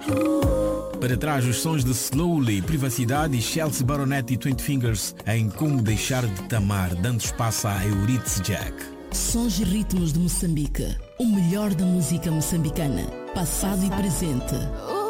Para trás, os sons de Slowly, Privacidade e Chelsea Baronet e 20 Fingers em Como Deixar de Tamar, dando espaço a Eurydice Jack. Sons e ritmos de Moçambique, o melhor da música moçambicana, passado e presente.